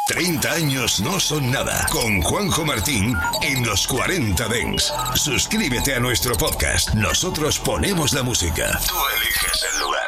30 años no son nada. Con Juanjo Martín en los 40 Dents. Suscríbete a nuestro podcast. Nosotros ponemos la música. Tú eliges el lugar.